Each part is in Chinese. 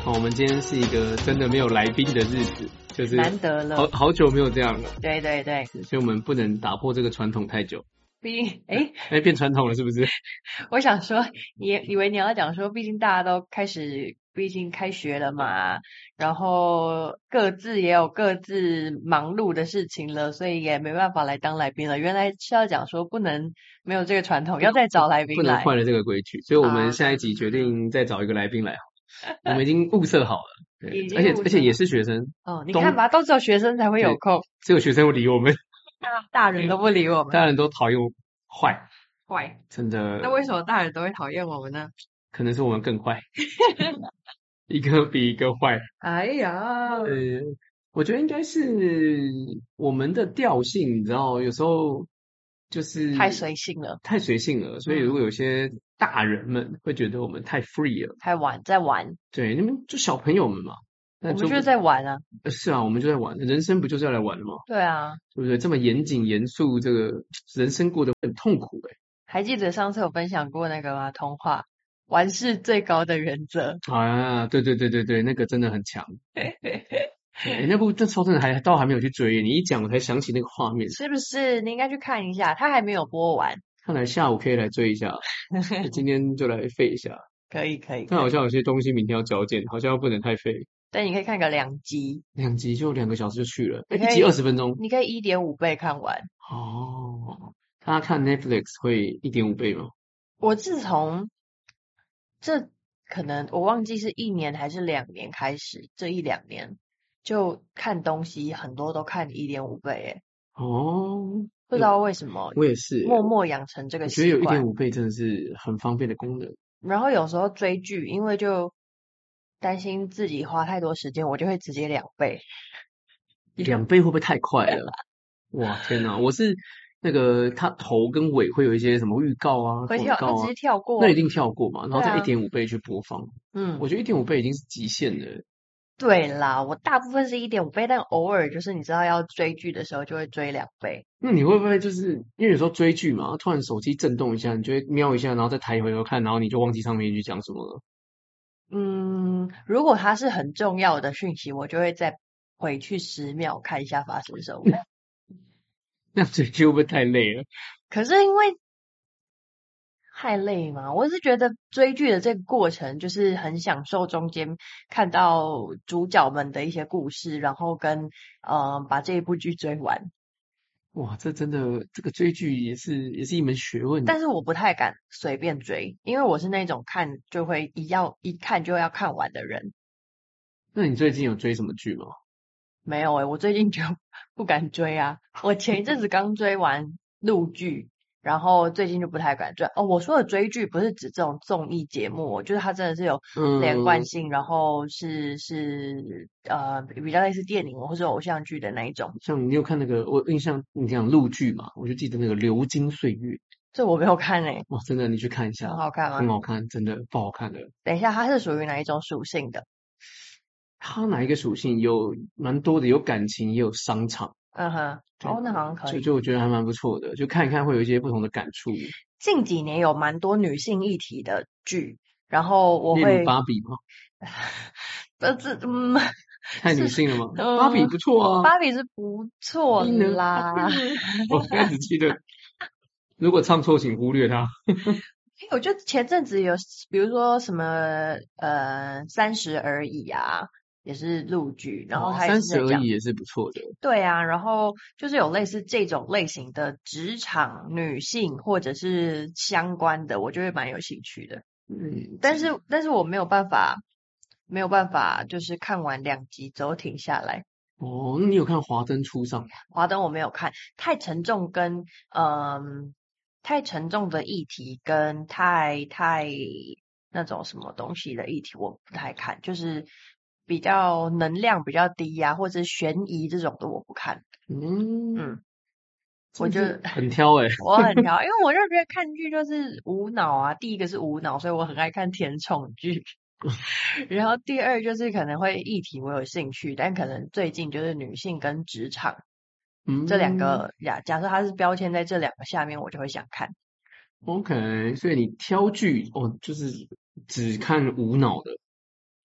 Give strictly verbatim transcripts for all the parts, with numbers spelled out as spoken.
哦，我们今天是一个真的没有来宾的日子，就是难得了， 好好久没有这样了。 对对对， 所以我们不能打破这个传统太久。 毕竟，哎哎，变传统了是不是？ 我想说，你以为你要讲说，毕竟大家都开始，毕竟开学了嘛，然后各自也有各自忙碌的事情了，所以也没办法来当来宾了。原来是要讲说不能没有这个传统，要再找来宾来， 不能换了这个规矩，所以我们下一集决定再找一个来宾来好了。我们已经物色好了，对，而且而且也是学生哦，你看吧，都只有学生才会有空， 只有学生会理我们， 大大人都不理我们， 大人都讨厌我坏坏， 真的。 那为什么大人都会讨厌我们呢？ 可能是我们更坏，一个比一个坏。 哎呀， 呃，我觉得应该是我们的调性，你知道，有时候就是太随性了， 太随性了。所以如果有些大人们会觉得我们太 free 了， 太玩，在玩。对， 你们就小朋友们嘛， 我们就是在玩啊。 是啊，我们就在玩，人生不就是要来玩的吗？ 对啊， 对不对？这么严谨严肃，这个人生过得很痛苦哎、欸。 还记得上次有分享过那个吗？童话玩世最高的原则啊，对对对对对，那个真的很强。欸、那部那时候真的还倒还没有去追，你一讲我才想起那个画面， 是不是？你应该去看一下，它还没有播完。 看来下午可以来追一下，今天就来废一下。 可以可以， 但好像有些东西明天要交件，好像不能太废。 但你可以看个两集， 两集就两个小时就去了，一集二十分钟， 你可以一点五倍看完。 哦，大家看 Netflix 会一点五倍吗？ 我自从这可能我忘记是一年还是两年开始，这一两年就看东西很多都看一点五倍，诶哦， 不知道为什么， 我也是默默养成这个习惯。 我觉得有一点五倍真的是很方便的功能。 然后有时候追剧，因为就担心自己花太多时间，我就会直接两倍。 两倍会不会太快了？哇，天哪！我是那个它头跟尾会有一些什么预告啊、 会跳， 广告啊， 直接跳过， 那一定跳过嘛，然后再啊一点五倍去播放。 嗯， 我觉得一点五倍已经是极限了。 对啦，我大部分是一点五倍，但偶尔就是你知道要追剧的时候就会追两倍。 那你会不会就是因为有时候追剧嘛，突然手机震动一下，你就会瞄一下，然后再抬回头看，然后你就忘记上面一句讲什么了？ 嗯，如果它是很重要的讯息，我就会再回去十秒看一下发生什么。 那追剧会不会太累了？ 可是因为太累吗？我是觉得追剧的这个过程就是很享受中间看到主角们的一些故事，然后跟呃把这一部剧追完。 哇，这真的这个追剧也是也是一门学问。 但是我不太敢随便追，因为我是那种看就会一要一看就要看完的人。 那你最近有追什么剧吗？ 没有诶、欸、我最近就不敢追啊。我前一阵子刚追完陆剧，然后最近就不太敢追。哦，我说的追剧不是指这种综艺节目，我觉得它真的是有连贯性，嗯、然后是是呃比较类似电影或者偶像剧的那一种。 像你有看那个，我印象你讲陆剧嘛，我就记得那个《流金岁月》。 这我没有看诶、欸。 哇，真的，你去看一下， 很好看吗？ 很好看，真的不好看的。 等一下，它是属于哪一种属性的？ 它哪一个属性有蛮多的，有感情也有商场。 嗯哼，哦，那好像可以。 就就我觉得还蛮不错的，就看一看会有一些不同的感触。 近几年有蛮多女性议题的剧，然后我会。 例如芭比吗？ 这这嗯， 太女性了吗？ 嗯、 芭比不错啊， 芭比是不错啦。 我开始记得，如果唱错请忽略它。 我觉得前阵子有，比如说什么呃三十而已啊，也是陆剧，然后它也是三十而已也是不错的。 对啊，然后就是有类似这种类型的职场女性或者是相关的，我就会蛮有兴趣的。嗯，但是但是我没有办法，没有办法，就是看完两集之后停下来。 哦，那你有看《华灯初上》？ 华灯我没有看，太沉重跟嗯。太沉重的议题跟太太那种什么东西的议题我不太看，就是比较能量比较低啊，或者悬疑这种的我不看。嗯嗯，我就很挑诶、欸、 我很挑，因为我就觉得看剧就是无脑啊。第一个是无脑，所以我很爱看甜宠剧。然后第二就是可能会议题我有兴趣，但可能最近就是女性跟职场。嗯、这两个呀，假设它是标签在这两个下面，我就会想看。 OK，所以你挑剧哦，就是只看无脑的。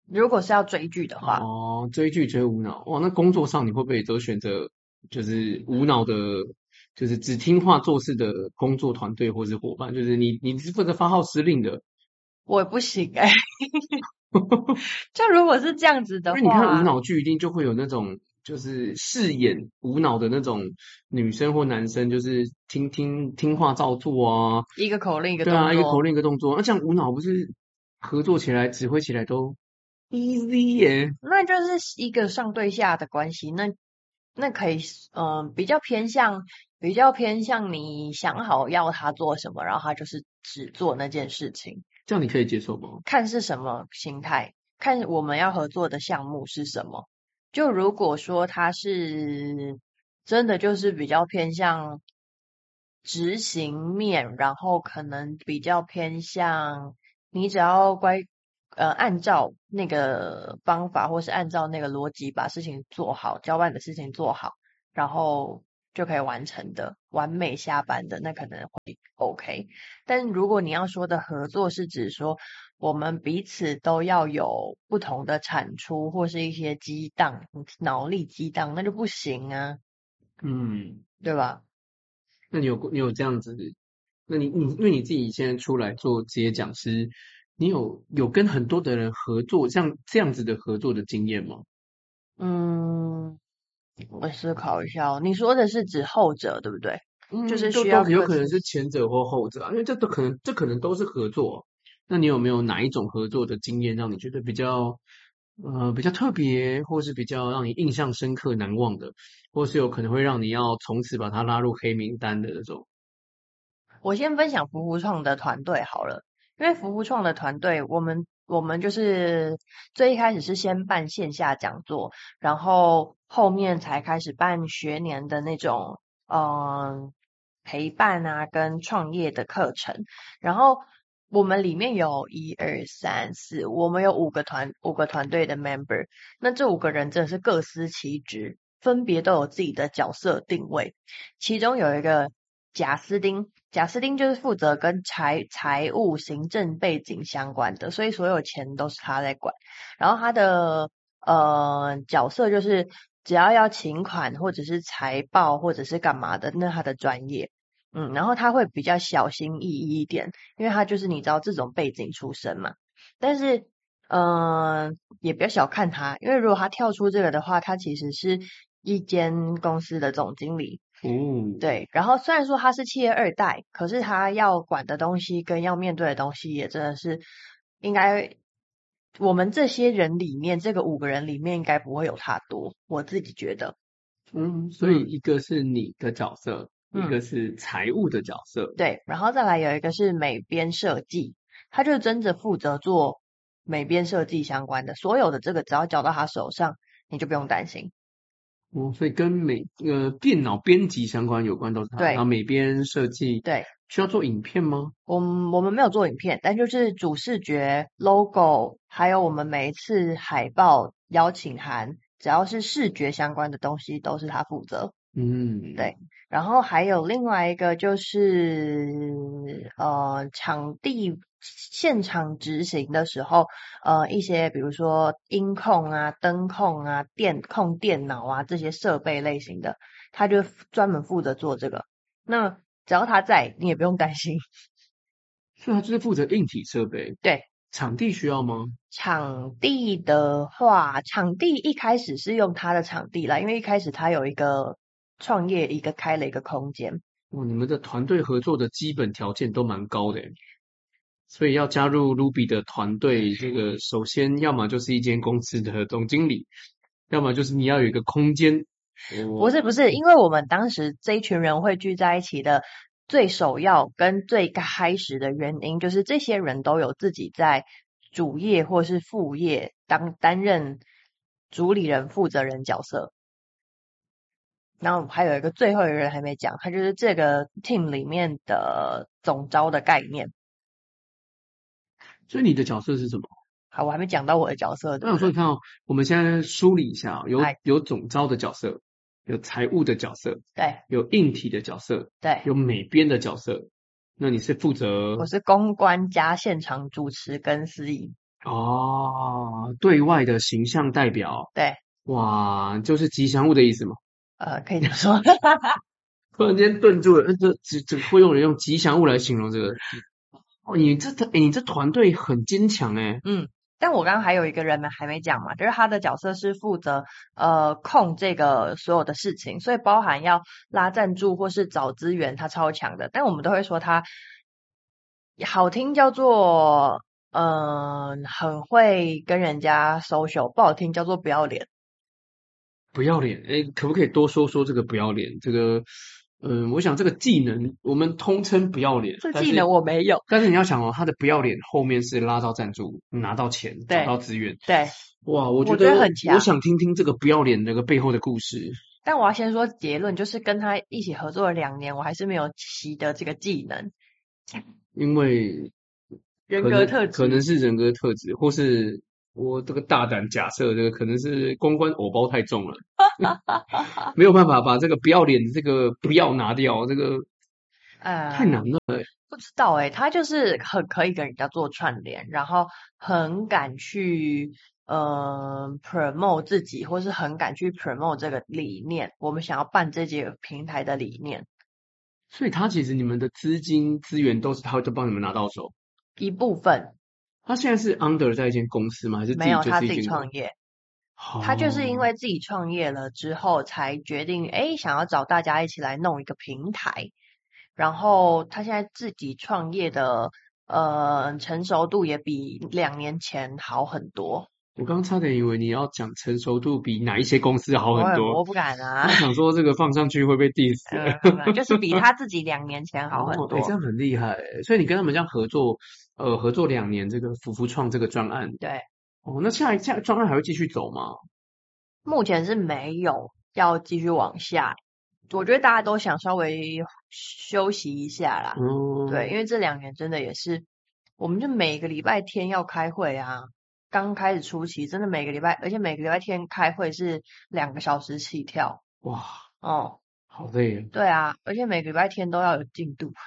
如果是要追剧的话， 哦，追剧追无脑，哇，那工作上你会不会都选择就是无脑的，就是只听话做事的工作团队或是伙伴？就是你你是负责发号施令的， 我也不行哎、就如果是这样子的因为你看无话， 脑剧一定就会有那种就是饰演无脑的那种女生或男生，就是听听听话照做啊， 一个口令一个对啊，一个口动作， 令一个动作，那这样无脑不是合作起来指挥起来都 easy 耶？ 那就是一个上对下的关系。那那可以，嗯、比较偏向，比较偏向你想好要他做什么，然后他就是只做那件事情， 这样你可以接受吗？ 看是什么心态，看我们要合作的项目是什么。就如果说他是真的就是比较偏向执行面，然后可能比较偏向你只要乖呃按照那个方法或是按照那个逻辑把事情做好，交办的事情做好，然后就可以完成的完美下班的，那可能会 OK。但如果你要说的合作是指说我们彼此都要有不同的产出或是一些激荡脑力激荡，那就不行啊， 嗯， 对吧？ 那你有你有这样子，那你你因为你自己现在出来做职业讲师，你有有跟很多的人合作，像这样子的合作的经验吗？ 嗯，我思考一下哦，你说的是指后者对不对？就嗯， 是需都都要各自有可能是前者或后者啊，因为这都可能这可能都是合作。那你有没有哪一种合作的经验让你觉得比较呃比较特别，或是比较让你印象深刻、难忘的，或是有可能会让你要从此把它拉入黑名单的那种？ 我先分享福福创的团队好了，因为福福创的团队，我们我们就是最一开始是先办线下讲座，然后后面才开始办学年的那种嗯陪伴啊跟创业的课程，然后我们里面有一二三四，我们有五个团五个团队的 member，那这五个人真的是各司其职，分别都有自己的角色定位。其中有一个贾斯汀，贾斯汀就是负责跟财财务、行政背景相关的，所以所有钱都是他在管。然后他的呃角色就是只要要请款或者是财报或者是干嘛的，那他的专业。嗯，然后他会比较小心翼翼一点，因为他就是你知道这种背景出身嘛。但是，嗯、呃也不要小看他，因为如果他跳出这个的话，他其实是一间公司的总经理。 哦， 对，然后虽然说他是企业二代，可是他要管的东西跟要面对的东西也真的是应该，我们这些人里面，这个五个人里面应该不会有他多，我自己觉得。 嗯，所以嗯一个是你的角色，一嗯， 个是财务的角色。 对，然后再来有一个是美编设计，他就真的负责做美编设计相关的，所有的这个只要交到他手上，你就不用担心。 哦，所以跟美呃电脑编辑相关有关都是他，然后对美编设计对， 需要做影片吗？ 我们我们没有做影片，但就是主视觉、logo，还有我们每一次海报、邀请函，只要是视觉相关的东西，都是他负责。 嗯， 对，然后还有另外一个就是呃场地现场执行的时候，呃一些比如说音控啊、灯控啊、电控电脑啊这些设备类型的，他就专门负责做这个。那只要他在，你也不用担心。 所以他就是负责硬体设备， 对， 场地需要吗？ 场地的话，场地一开始是用他的场地啦，因为一开始他有一个创业，一个开了一个空间。 哦，你们的团队合作的基本条件都蛮高的耶，所以要加入 Ruby 的团队，这个首先要么就是一间公司的总经理，要么就是你要有一个空间。哦， 不是不是，因为我们当时这一群人会聚在一起的最首要跟最开始的原因，就是这些人都有自己在主业或是副业当担任主理人、负责人角色。然后还有一个最后一个人还没讲，他就是这个 team 里面的总招的概念。 所以你的角色是什么？ 好，我还没讲到我的角色，对不对？ 我想说，你看哦，我们现在梳理一下哦，有哎， 有总招的角色，有财务的角色， 对有硬体的角色， 对， 有美编的角色。那你是负责我是公关加现场主持跟司仪。 哦，对外的形象代表， 对， 哇，就是吉祥物的意思嘛。 呃，可以这么说。 突然间顿住了，呃这这这会用人用吉祥物来形容这个。哦，你这诶你这团队很坚强诶。 嗯，但我刚刚还有一个人呢还没讲嘛，就是他的角色是负责呃控这个所有的事情，所以包含要拉赞助或是找资源，他超强的。但我们都会说他好听叫做嗯、呃很会跟人家 social，不好听叫做不要脸。 不要脸，哎，可不可以多说说这个不要脸？这个，嗯，我想这个技能我们通称不要脸， 这技能但是我没有。 但是你要想哦，他的不要脸后面是拉到赞助，拿到钱，找对到资源。 对， 哇，我觉我觉得得我很强。 想听听这个不要脸那个背后的故事， 但我要先说结论，就是跟他一起合作了两年，我还是没有习得这个技能。 因为可人格特质。 能可能是人格特质，或是我这个大胆假设，这个可能是公关偶包太重了，没有办法把这个不要脸的这个不要拿掉，这个太呃， 难了。 不知道诶，他就是很可以跟人家做串联，然后很敢去呃 promote 自己，或是很敢去 promote 这个理念，我们想要办这些平台的理念。 所以他其实你们的资金资源都是他会都帮你们拿到手。 一部分他现在是 under 在一间公司吗？还是自没己有他自己就是一间公？ 创业，他就是因哦， 为自己创业了之后，才决定诶想要找大家一起来弄一个平台。然后他现在自己创业的呃成熟度也比两年前好很多。 我刚差点以为你要讲成熟度比哪一些公司好我很多， 我不敢啊。 我想说这个放上去会被 diss。 嗯，没有就是比他自己两年前好很哦，哎，这多。 样很厉害欸。所以你跟他们这样合作，呃，合作两年，这个福福创这个专案， 对， 哦，那下一下专案还会继续走吗？ 目前是没有要继续往下。我觉得大家都想稍微休息一下啦。对，因嗯， 为这两年真的也是，我们就每个礼拜天要开会啊。刚开始初期真的每个礼拜，而且每个礼拜天开会是两个小时起跳。 哇， 哦， 好累啊， 对啊，而且每个礼拜天都要有进度。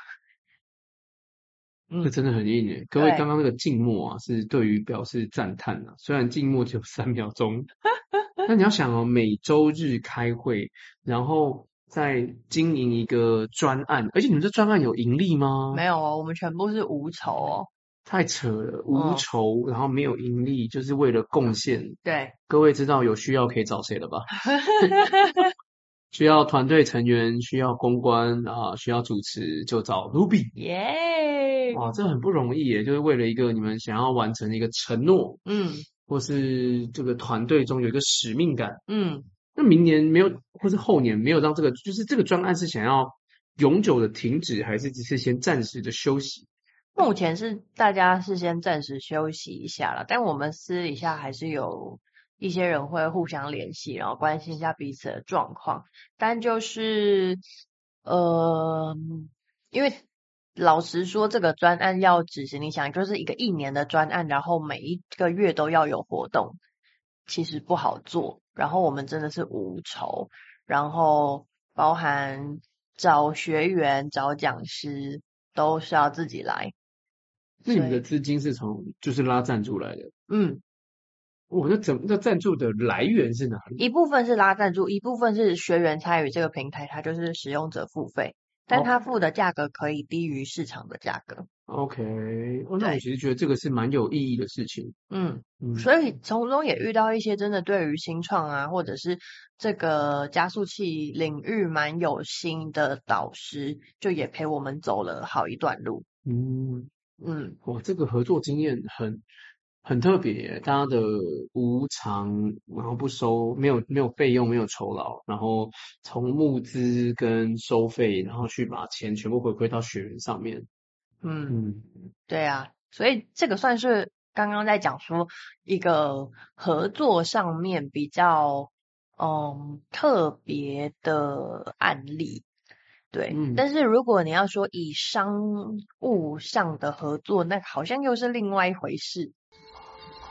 嗯， 这真的很硬诶。各位刚对， 刚那个静默啊，是对于表示赞叹啊，虽然静默只有三秒钟，那你要想哦，每周日开会，然后再经营一个专案，而且你们这专案有盈利吗？ 没有哦，我们全部是无酬哦。 太扯了，无嗯， 酬，然后没有盈利，就是为了贡献。 对。 各位知道有需要可以找谁了吧？需要团队成员，需要公关啊，需要主持就找 Ruby。 耶。 哇，这很不容易耶，就是为了一个你们想要完成的一个承诺， 嗯或是这个团队中有一个使命感。 嗯， 那明年没有，或是后年没有让这个，就是这个专案是想要永久的停止，还是只是先暂时的休息？ 目前是大家是先暂时休息一下了，但我们私底下还是有一些人会互相联系，然后关心一下彼此的状况。但就是呃，因为老实说，这个专案要执行，你想就是一个一年的专案，然后每一个月都要有活动，其实不好做。然后我们真的是无酬，然后包含找学员、找讲师都是要自己来。 那你们的所以， 资金是从就是拉赞助来的？ 嗯， 我那怎那赞助的来源是哪里一部分是拉赞助，一部分是学员参与这个平台，它就是使用者付费，但他付的价格可以低于市场的价格。 ？OK，哦，那我对， 其实觉得这个是蛮有意义的事情。 嗯， 嗯， 所以从中也遇到一些真的对于新创啊，或者是这个加速器领域蛮有心的导师，就也陪我们走了好一段路。 嗯， 嗯哇，这个合作经验很很特别耶，大家的无偿，然后不收，没有没有费用，没有酬劳，然后从募资跟收费，然后去把钱全部回馈到学员上面。 嗯。 嗯， 对啊，所以这个算是刚刚在讲说一个合作上面比较嗯特别的案例。对， 嗯， 但是如果你要说以商务上的合作，那好像又是另外一回事。